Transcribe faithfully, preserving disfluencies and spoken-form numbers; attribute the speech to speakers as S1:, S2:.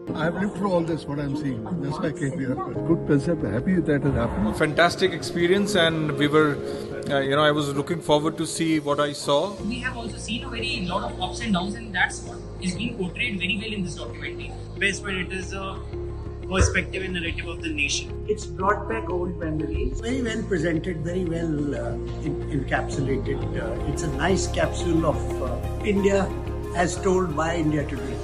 S1: I've lived through all this, what I'm seeing. That's why I came here. Good concept. Happy that has happened.
S2: Fantastic experience, and we were, uh, you know, I was looking forward to see what I saw.
S3: We have also seen a very lot of ups and downs, and that's what is being portrayed very well in this documentary.
S4: Best when it is a perspective and narrative of the nation.
S5: It's brought back old memories. Very well presented, very well uh, in, encapsulated. Uh, it's a nice capsule of uh, India as told by India today.